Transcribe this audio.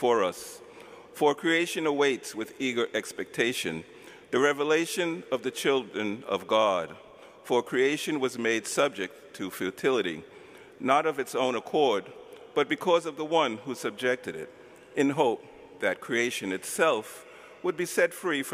before us. For creation awaits with eager expectation the revelation of the children of God. For creation was made subject to futility, not of its own accord, but because of the one who subjected it, in hope that creation itself would be set free from